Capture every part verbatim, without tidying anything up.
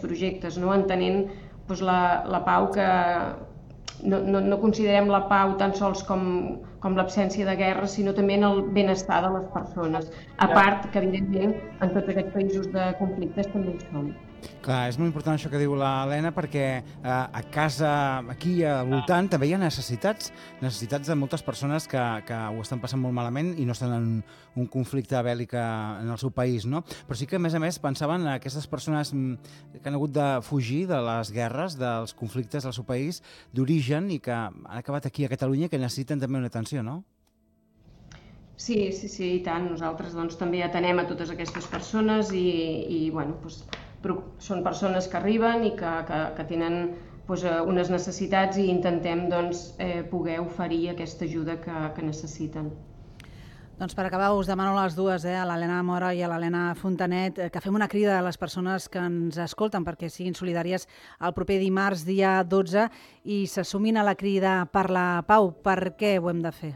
projectes, no? Entenent doncs, la, la pau que no, no, no considerem la pau tan sols com, com l'absència de guerra, sinó també en el benestar de les persones. A part que, evidentment, en tots aquests països de conflictes també hi som. Clar, és molt important això que diu l'Helena perquè eh, a casa, aquí al voltant, també hi ha necessitats, necessitats de moltes persones que, que ho estan passant molt malament i no estan en un conflicte bèl·lic en el seu país, no? Però sí que, a més a més, pensaven en aquestes persones que han hagut de fugir de les guerres, dels conflictes del seu país d'origen i que han acabat aquí a Catalunya que necessiten també una atenció, no? Sí, sí, sí, i tant. Nosaltres doncs, també atenem a totes aquestes persones i, i bueno, doncs, són persones que arriben i que, que, que tenen doncs, unes necessitats i intentem doncs, eh, poder oferir aquesta ajuda que, que necessiten. Doncs per acabar us demano a les dues, eh, a l'Helena Mora i a l'Helena Fontanet, que fem una crida a les persones que ens escolten perquè siguin solidàries el proper dimarts, dia dotze, i s'assumin a la crida per la pau. Per què ho hem de fer?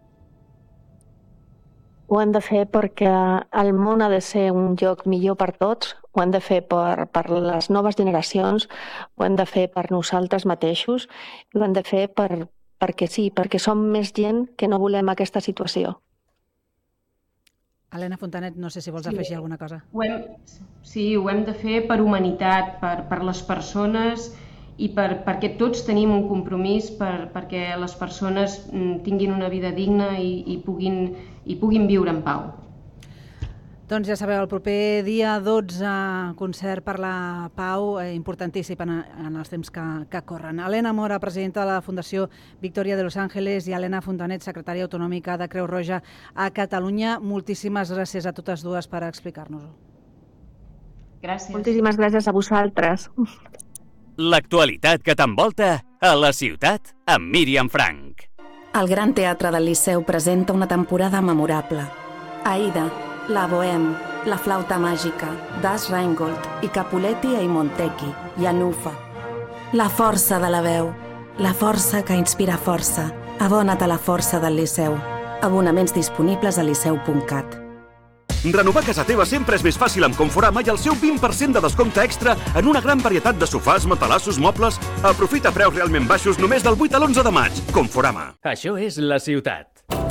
Ho hem de fer perquè el món ha de ser un lloc millor per tots, ho hem de fer per, per les noves generacions, ho hem de fer per nosaltres mateixos, i ho hem de fer per, perquè sí, perquè som més gent que no volem aquesta situació. Helena Fontanet, no sé si vols sí. afegir alguna cosa. Ho hem, sí, ho hem de fer per humanitat, per, per les persones i per, perquè tots tenim un compromís per, perquè les persones tinguin una vida digna i, i, puguin, i puguin viure en pau. Doncs ja sabeu, el proper dia dotze, concert per la pau, eh, importantíssim en, en els temps que, que corren. Helena Mora, presidenta de la Fundació Victòria de Los Ángeles, i Helena Fontanet, secretària autonòmica de Creu Roja a Catalunya. Moltíssimes gràcies a totes dues per explicar-nos-ho. Gràcies. Moltíssimes gràcies a vosaltres. L'actualitat que t'envolta a la ciutat amb Míriam Frank. El Gran Teatre del Liceu presenta una temporada memorable. Aida, La Bohème, La Flauta Màgica, Das Rheingold i Capuletti e Montecchi, i Anufa. La força de la veu, la força que inspira força. Abona't a la força del Liceu. Abonaments disponibles a liceu punt cat. Renovar casa teva sempre és més fàcil amb Conforama i el seu vint per cent de descompte extra en una gran varietat de sofàs, matalassos, mobles. Aprofita preus realment baixos només del vuit a l'onze de maig. Conforama. Això és la ciutat.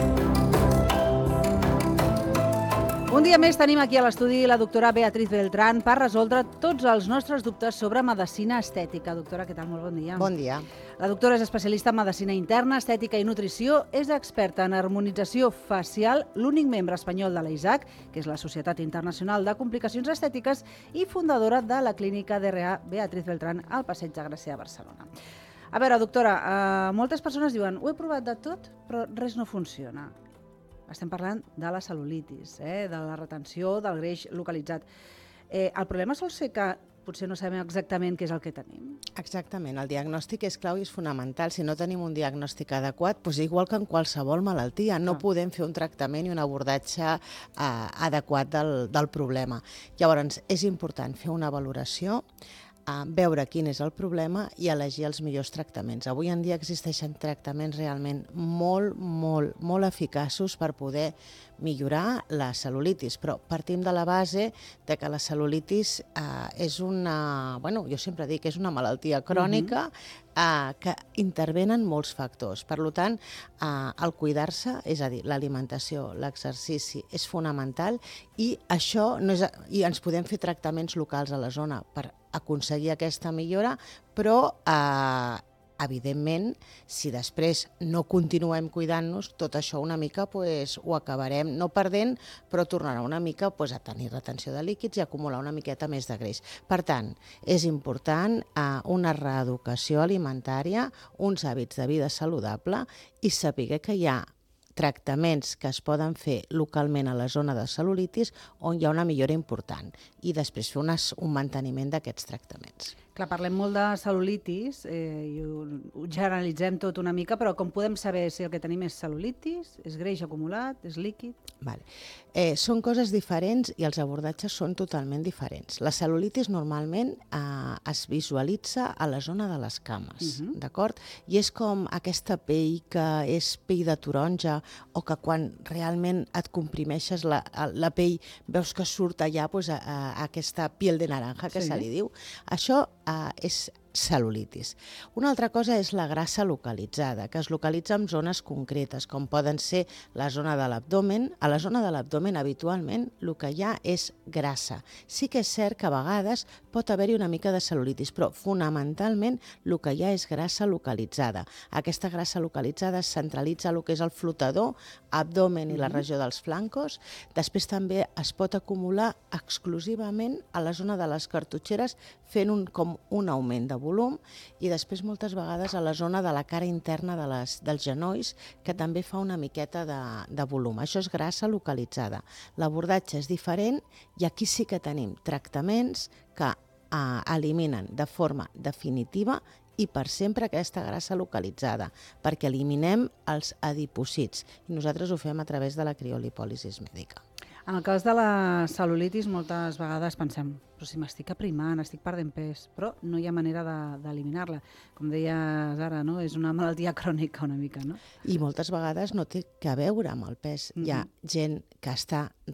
Un dia més tenim aquí a l'estudi la doctora Beatriz Beltrán per resoldre tots els nostres dubtes sobre medicina estètica. Doctora, què tal? Molt bon dia. Bon dia. La doctora és especialista en medicina interna, estètica i nutrició, és experta en harmonització facial, l'únic membre espanyol de l'A I S A C, que és la Societat Internacional de Complicacions Estètiques, i fundadora de la clínica D R A Beatriz Beltrán al Passeig de Gràcia a Barcelona. A veure, doctora, eh, moltes persones diuen ho he provat de tot, però res no funciona. Estem parlant de la cel·lulitis, eh, de la retenció del greix localitzat. Eh, el problema sol ser que potser no sabem exactament què és el que tenim. Exactament, el diagnòstic és clau i és fonamental. Si no tenim un diagnòstic adequat, doncs igual que en qualsevol malaltia, no ah. podem fer un tractament i un abordatge eh, adequat del, del problema. Llavors, és important fer una valoració, a veure quin és el problema i elegir els millors tractaments. Avui en dia existeixen tractaments realment molt, molt, molt eficaços per poder millorar la cel·lulitis, però partim de la base de que la cel·lulitis eh, és una, bueno, jo sempre dic que és una malaltia crònica uh-huh. eh, que intervenen molts factors. Per tant, eh, el cuidar-se, és a dir, l'alimentació, l'exercici, és fonamental i això no és, i ens podem fer tractaments locals a la zona per aconseguir aquesta millora, però eh, evidentment, si després no continuem cuidant-nos, tot això una mica pues, ho acabarem no perdent, però tornarà una mica pues, a tenir retenció de líquids i acumular una miqueta més de greix. Per tant, és important eh, una reeducació alimentària, uns hàbits de vida saludable i saber que hi ha tractaments que es poden fer localment a la zona de cel·lulitis on hi ha una millora important i després fer unes, un manteniment d'aquests tractaments. Clar, parlem molt de cel·lulitis eh, i ho, ho generalitzem tot una mica, però com podem saber si el que tenim és cel·lulitis, és greix acumulat, és líquid? Vale. Eh, són coses diferents i els abordatges són totalment diferents. La cel·lulitis normalment eh, es visualitza a la zona de les cames, uh-huh. d'acord? I és com aquesta pell que és pell de taronja o que quan realment et comprimeixes la, la pell veus que surt allà pues, a, a aquesta piel de naranja que sí. se li diu. Això eh, és cel·lulitis. Una altra cosa és la grassa localitzada, que es localitza en zones concretes, com poden ser la zona de l'abdomen. A la zona de l'abdomen, habitualment, el que hi ha és grassa. Sí que és cert que a vegades pot haver-hi una mica de cel·lulitis, però fonamentalment el que hi ha és grassa localitzada. Aquesta grassa localitzada es centralitza en el que és el flotador, abdomen i la regió dels flancos. Després també es pot acumular exclusivament a la zona de les cartutxeres, fent un, com un augment de volum, i després moltes vegades a la zona de la cara interna de les, dels genolls, que també fa una miqueta de, de volum. Això és grassa localitzada. L'abordatge és diferent i aquí sí que tenim tractaments que eh, eliminen de forma definitiva i per sempre aquesta grassa localitzada, perquè eliminem els adipocits. I nosaltres ho fem a través de la criolipòlisis mèdica. En el cas de la cel·lulitis, moltes vegades pensem, però si m'estic aprimant, estic perdent pes, però no hi ha manera d'eliminar-la. Com deies ara, no? És una malaltia crònica una mica, no? I moltes vegades no té que veure amb el pes. Mm-hmm. Hi ha gent que està